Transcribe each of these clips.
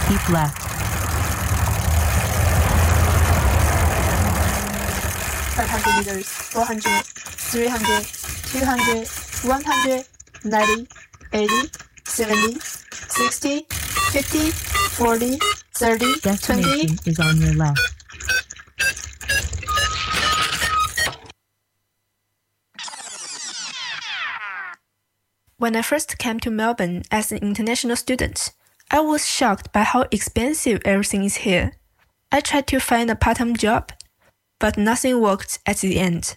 Keep left. 500 meters, 400, 300, 200, 100, 90, 80, 70, 60, 50, 40, 30, 20. Destination is on your left. When I first came to Melbourne as an international student, I was shocked by how expensive everything is here. I tried to find a part-time job, but nothing worked at the end.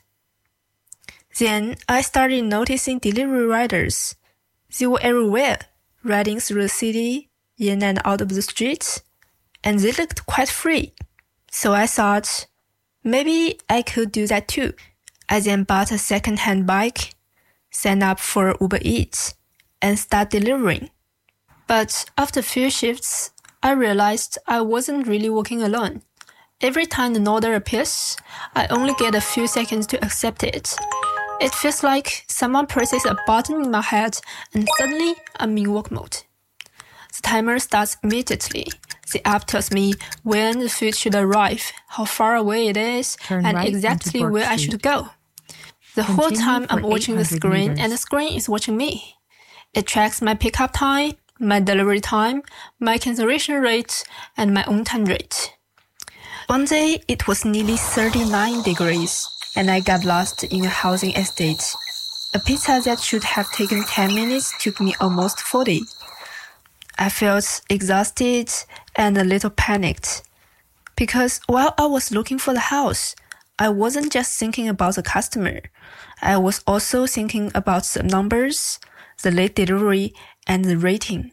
Then I started noticing delivery riders. They were everywhere, riding through the city, in and out of the streets, and they looked quite free. So I thought, maybe I could do that too. I then bought a second-hand bike, signed up for Uber Eats, and start delivering. But after a few shifts, I realized I wasn't really working alone. Every time an order appears, I only get a few seconds to accept it. It feels like someone presses a button in my head and suddenly I'm in work mode. The timer starts immediately. The app tells me when the food should arrive, how far away it is, and exactly where I should go. The whole time I'm watching the screen and the screen is watching me. It tracks my pickup time, my delivery time, my cancellation rate, and my on-time rate. One day, it was nearly 39 degrees, and I got lost in a housing estate. A pizza that should have taken 10 minutes took me almost 40. I felt exhausted and a little panicked, because while I was looking for the house, I wasn't just thinking about the customer. I was also thinking about the numbers, the late delivery, and the rating.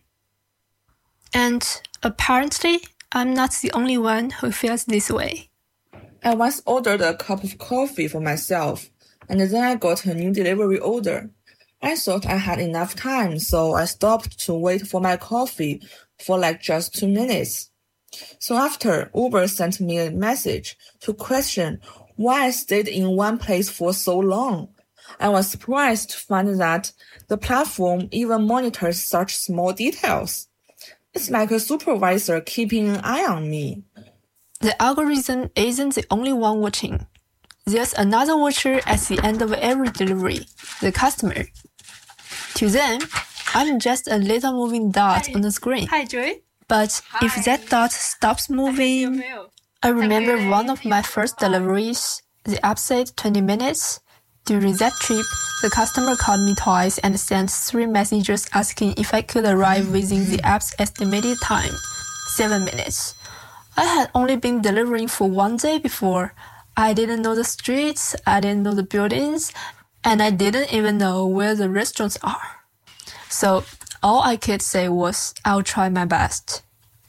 And apparently, I'm not the only one who feels this way. I once ordered a cup of coffee for myself, and then I got a new delivery order. I thought I had enough time, so I stopped to wait for my coffee for just 2 minutes. So after, Uber sent me a message to question why I stayed in one place for so long. I was surprised to find that the platform even monitors such small details. It's like a supervisor keeping an eye on me. The algorithm isn't the only one watching. There's another watcher at the end of every delivery, the customer. To them, I'm just a little moving dot on the screen. Hi, Joy. But if that dot stops moving, I remember one of my first deliveries, the app said 20 minutes. During that trip, the customer called me twice and sent 3 messages asking if I could arrive within the app's estimated time, 7 minutes. I had only been delivering for 1 day before. I didn't know the streets, I didn't know the buildings, and I didn't even know where the restaurants are. So all I could say was, I'll try my best.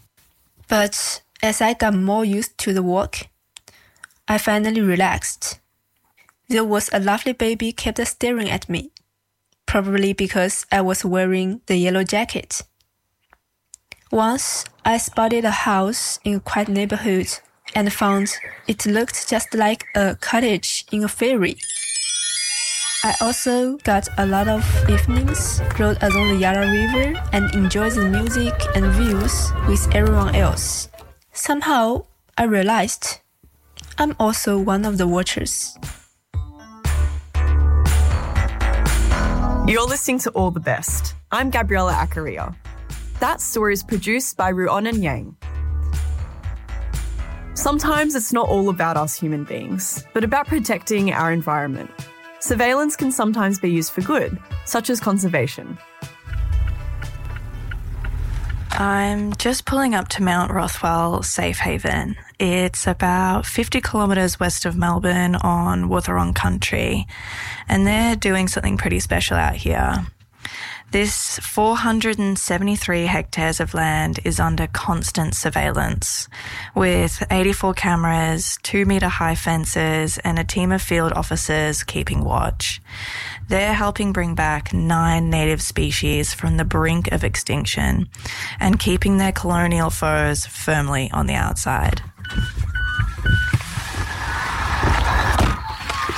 But as I got more used to the work, I finally relaxed. There was a lovely baby kept staring at me, probably because I was wearing the yellow jacket. Once, I spotted a house in a quiet neighborhood and found it looked just like a cottage in a fairy. I also got a lot of evenings, rode along the Yarra River, and enjoyed the music and views with everyone else. Somehow, I realized I'm also one of the watchers. You're listening to All the Best. I'm Gabriella Acaria. That story is produced by Ruonan Yang. Sometimes it's not all about us human beings, but about protecting our environment. Surveillance can sometimes be used for good, such as conservation. I'm just pulling up to Mount Rothwell Safe Haven. It's about 50 kilometres west of Melbourne on Wutherong country, and they're doing something pretty special out here. This 473 hectares of land is under constant surveillance, with 84 cameras, 2-metre-high fences, and a team of field officers keeping watch. They're helping bring back 9 native species from the brink of extinction and keeping their colonial foes firmly on the outside.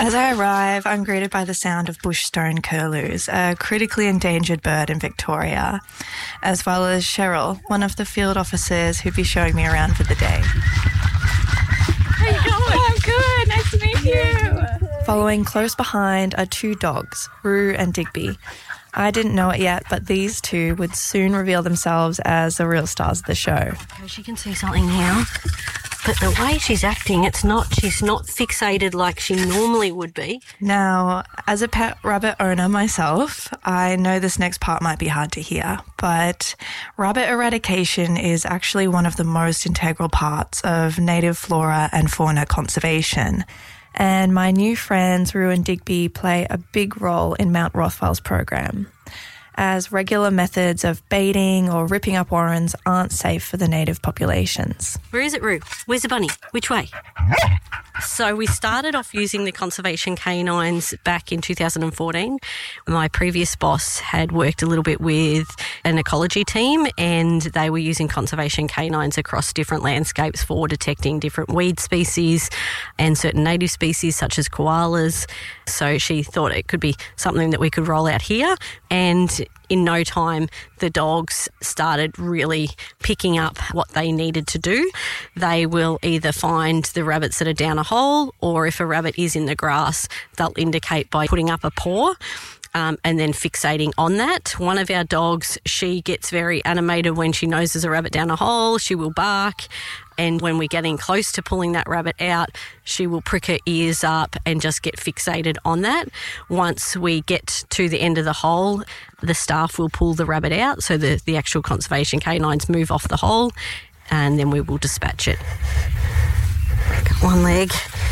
As I arrive, I'm greeted by the sound of bushstone curlews, a critically endangered bird in Victoria, as well as Cheryl, one of the field officers who'd be showing me around for the day. How you going? I'm good. Nice to meet you. Following close behind are two dogs, Rue and Digby. I didn't know it yet, but these two would soon reveal themselves as the real stars of the show. She can see something now, but the way she's acting, she's not fixated like she normally would be. Now, as a pet rabbit owner myself, I know this next part might be hard to hear, but rabbit eradication is actually one of the most integral parts of native flora and fauna conservation. And my new friends, Rue and Digby, play a big role in Mount Rothwell's program, as regular methods of baiting or ripping up warrens aren't safe for the native populations. Where is it, Rue? Where's the bunny? Which way? So we started off using the conservation canines back in 2014. My previous boss had worked a little bit with an ecology team, and they were using conservation canines across different landscapes for detecting different weed species and certain native species such as koalas. So she thought it could be something that we could roll out here, and in no time, the dogs started really picking up what they needed to do. They will either find the rabbits that are down a hole, or if a rabbit is in the grass, they'll indicate by putting up a paw. And then fixating on that. One of our dogs, she gets very animated when she knows there's a rabbit down a hole. She will bark. And when we're getting close to pulling that rabbit out, she will prick her ears up and just get fixated on that. Once we get to the end of the hole, the staff will pull the rabbit out. So the actual conservation canines move off the hole, and then we will dispatch it. Got one leg.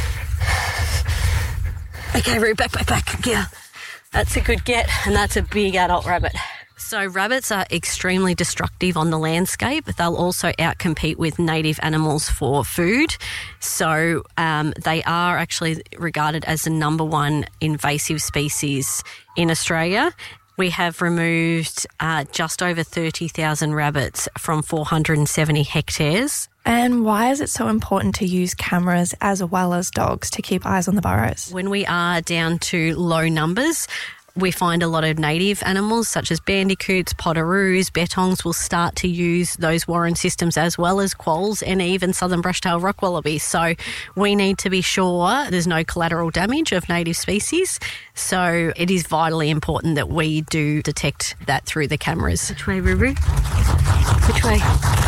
Okay, Roo, back. Yeah. That's a good get, and that's a big adult rabbit. So rabbits are extremely destructive on the landscape. They'll also outcompete with native animals for food. So they are actually regarded as the number one invasive species in Australia. We have removed just over 30,000 rabbits from 470 hectares. And why is it so important to use cameras as well as dogs to keep eyes on the burrows? When we are down to low numbers, we find a lot of native animals such as bandicoots, potoroos, bettongs will start to use those warren systems, as well as quolls and even southern brush-tailed rock wallabies. So we need to be sure there's no collateral damage of native species. So it is vitally important that we do detect that through the cameras. Which way, Ruru? Which way?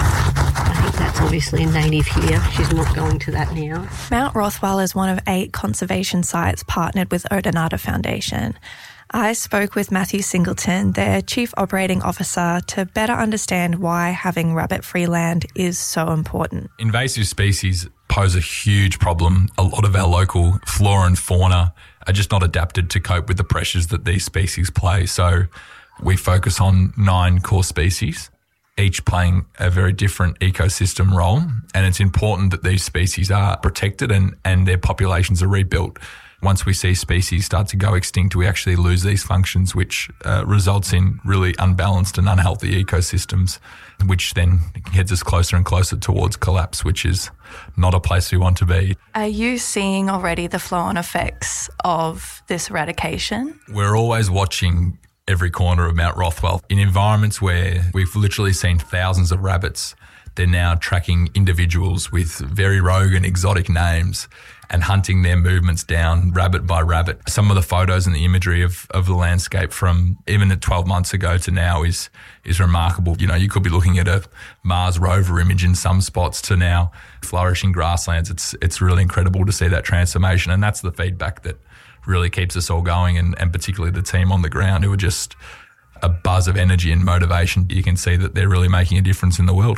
I think that's obviously a native here. She's not going to that now. Mount Rothwell is one of 8 conservation sites partnered with Odonata Foundation. I spoke with Matthew Singleton, their Chief Operating Officer, to better understand why having rabbit-free land is so important. Invasive species pose a huge problem. A lot of our local flora and fauna are just not adapted to cope with the pressures that these species play. So we focus on 9 core species, each playing a very different ecosystem role. And it's important that these species are protected and their populations are rebuilt. Once we see species start to go extinct, we actually lose these functions, which results in really unbalanced and unhealthy ecosystems, which then heads us closer and closer towards collapse, which is not a place we want to be. Are you seeing already the flow-on effects of this eradication? We're always watching every corner of Mount Rothwell. In environments where we've literally seen thousands of rabbits, they're now tracking individuals with very rogue and exotic names and hunting their movements down rabbit by rabbit. Some of the photos and the imagery of the landscape from even 12 months ago to now is remarkable. You know, you could be looking at a Mars rover image in some spots to now flourishing grasslands. It's really incredible to see that transformation, and that's the feedback that really keeps us all going, and particularly the team on the ground who are just a buzz of energy and motivation. You can see that they're really making a difference in the world.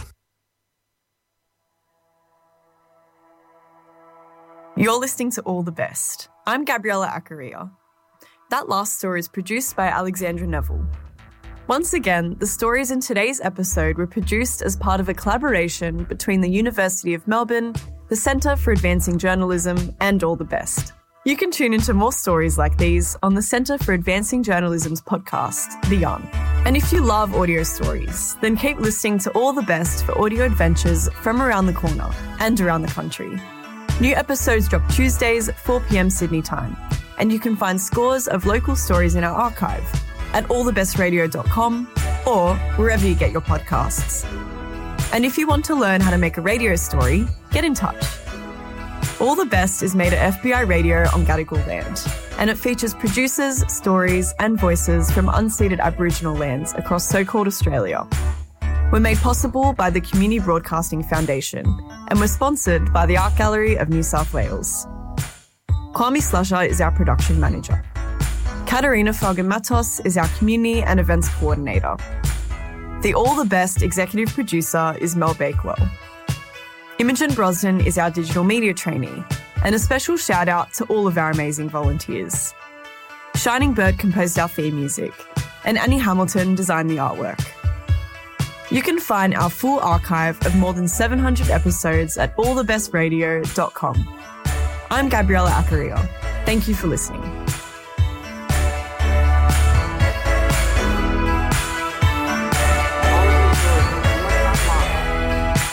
You're listening to All the Best. I'm Gabriella Acaria. That last story is produced by Alexandra Neville. Once again, the stories in today's episode were produced as part of a collaboration between the University of Melbourne, the Centre for Advancing Journalism, and All the Best. You can tune into more stories like these on the Centre for Advancing Journalism's podcast, The Yarn. And if you love audio stories, then keep listening to All the Best for audio adventures from around the corner and around the country. New episodes drop Tuesdays, 4 p.m. Sydney time, and you can find scores of local stories in our archive at allthebestradio.com or wherever you get your podcasts. And if you want to learn how to make a radio story, get in touch. All the Best is made at FBI Radio on Gadigal land, and it features producers, stories and voices from unceded Aboriginal lands across so-called Australia. We're made possible by the Community Broadcasting Foundation, and we're sponsored by the Art Gallery of New South Wales. Kwame Slusher is our production manager. Katerina Falcon-Matos is our community and events coordinator. The All the Best executive producer is Mel Bakewell. Imogen Brosnan is our digital media trainee, and a special shout out to all of our amazing volunteers. Shining Bird composed our theme music, and Annie Hamilton designed the artwork. You can find our full archive of more than 700 episodes at allthebestradio.com. I'm Gabriella Acarillo. Thank you for listening.